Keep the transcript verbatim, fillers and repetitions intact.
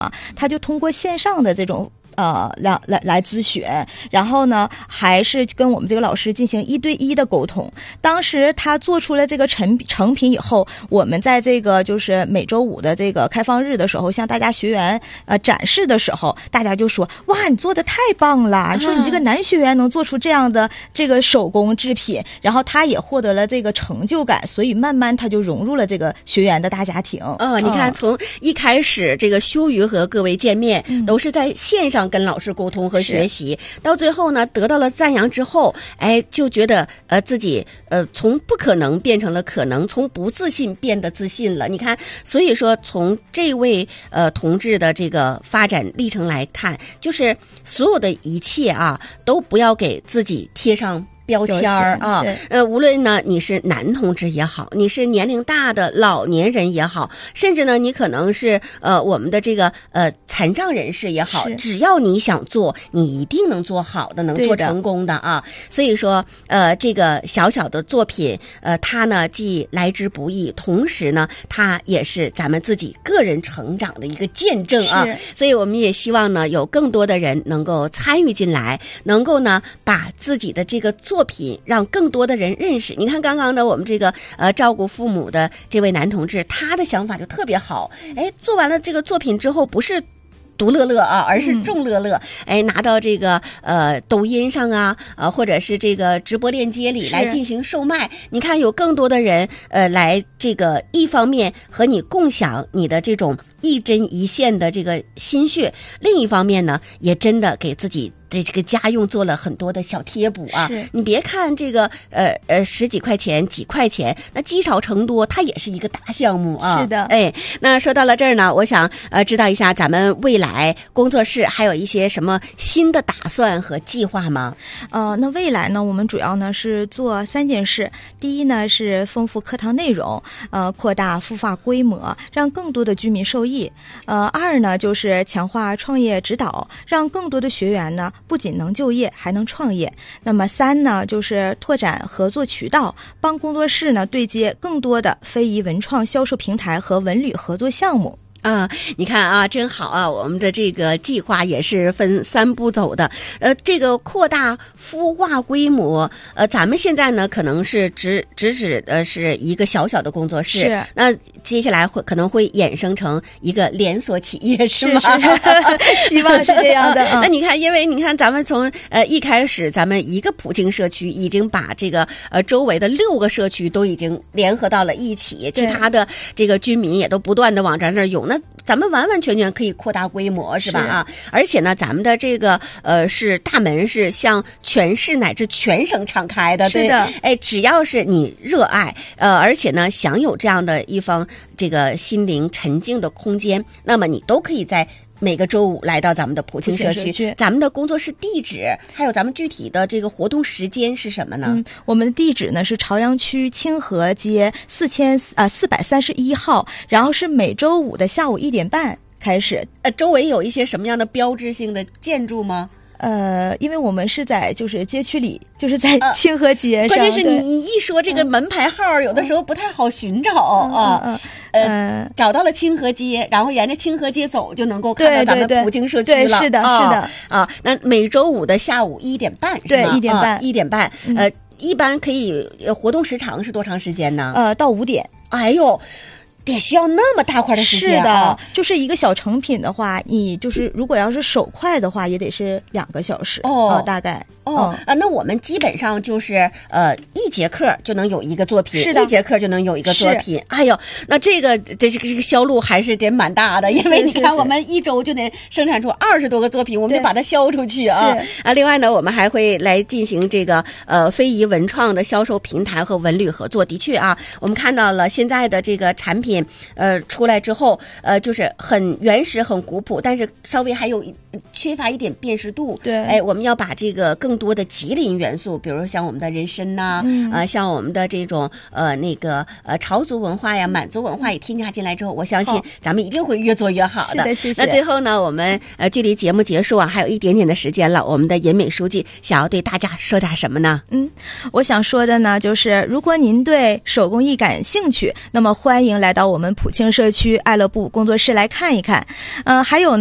啊，他就通过线上的这种呃，来来来咨询，然后呢，还是跟我们这个老师进行一对一的沟通。当时他做出了这个成成品以后，我们在这个就是每周五的这个开放日的时候，向大家学员呃展示的时候，大家就说：“哇，你做的太棒了！说你这个男学员能做出这样的这个手工制品，然后他也获得了这个成就感，所以慢慢他就融入了这个学员的大家庭。” 嗯、呃，你看，从一开始这个羞于和各位见面，嗯、都是在线上跟老师沟通和学习，到最后呢，得到了赞扬之后，哎，就觉得呃自己呃从不可能变成了可能，从不自信变得自信了。你看，所以说从这位呃同志的这个发展历程来看，就是所有的一切啊，都不要给自己贴上标签儿啊，呃，无论呢你是男同志也好，你是年龄大的老年人也好，甚至呢你可能是呃我们的这个呃残障人士也好，只要你想做，你一定能做好的，能做成功的啊。所以说呃这个小小的作品，呃它呢既来之不易，同时呢它也是咱们自己个人成长的一个见证啊。所以我们也希望呢有更多的人能够参与进来，能够呢把自己的这个作品让更多的人认识。你看刚刚的我们这个呃照顾父母的这位男同志，他的想法就特别好。哎，做完了这个作品之后，不是独乐乐啊，而是众乐乐。嗯、哎，拿到这个呃抖音上啊，呃或者是这个直播链接里来进行售卖。你看有更多的人呃来这个一方面和你共享你的这种一针一线的这个心血，另一方面呢，也真的给自己这这个家用做了很多的小贴补啊。你别看这个呃呃十几块钱几块钱，那积少成多，它也是一个大项目啊。 是的。 哎，那说到了这儿呢，我想呃知道一下咱们未来工作室还有一些什么新的打算和计划吗？ 呃，那未来呢，我们主要呢是做三件事。第一呢是丰富课堂内容，呃，扩大孵化规模，让更多的居民受益。呃，二呢就是强化创业指导，让更多的学员呢不仅能就业，还能创业。那么三呢就是拓展合作渠道，帮工作室呢对接更多的非遗文创销售平台和文旅合作项目。 啊，你看啊，真好啊！我们的这个计划也是分三步走的。呃，这个扩大孵化规模，呃，咱们现在呢可能是只只指的是一个小小的工作室， 是。 那接下来会可能会衍生成一个连锁企业，是吗？ 是是希望是这样的。 那你看，因为你看咱们从呃一开始，咱们一个普京社区已经把这个呃周围的六个社区都已经联合到了一起，其他的这个居民也都不断的往咱这儿涌。那咱们完完全全可以扩大规模，是吧？啊，而且呢，咱们的这个呃是大门是向全市乃至全省敞开的，对。 是的。 哎，只要是你热爱，呃，而且呢享有这样的一方这个心灵沉静的空间，那么你都可以在每个周五来到咱们的普京社区。 区咱们的工作室地址还有咱们具体的这个活动时间是什么呢？ 嗯，我们的地址呢是朝阳区清河街四千啊四百三十一号，然后是每周五的下午一点半开始。 呃，周围有一些什么样的标志性的建筑吗？ 呃，因为我们是在就是街区里，就是在清河街上。 关键是你一说这个门牌号，嗯、有的时候不太好寻找啊。 嗯嗯、呃，找到了清河街，然后沿着清河街走，就能够看到咱们普京社区了。 对对对对，是的， 啊、 是的啊。那每周五的下午一点半， 对，一点半， 啊、一点半。 嗯、 呃，一般可以活动时长是多长时间呢？ 呃，到五点。 哎呦。得需要那么大块的时间啊！ 是的，就是一个小成品的话，你就是如果要是手快的话，也得是两个小时哦、 呃，大概哦、嗯、啊，那我们基本上就是呃一节课就能有一个作品， 是的， 一节课就能有一个作品。哎呦，那这个这是这个销路还是得蛮大的，因为你看我们一周就得生产出二十多个作品，我们就把它销出去啊啊！另外呢，我们还会来进行这个呃非遗文创的销售平台和文旅合作。的确啊，我们看到了现在的这个产品。呃，出来之后，呃，就是很原始、很古朴，但是稍微还有缺乏一点辨识度。 对， 哎，我们要把这个更多的吉林元素，比如像我们的人参呐、 嗯呃，像我们的这种呃那个呃潮族文化呀、满族文化也添加进来之后，我相信好咱们一定会越做越好的。 是的，谢谢。 那最后呢，我们呃距离节目结束啊还有一点点的时间了，我们的严敏书记想要对大家说点什么呢？ 嗯，我想说的呢，就是如果您对手工艺感兴趣，那么欢迎来到我们普庆社区爱乐部工作室来看一看。呃，还有呢。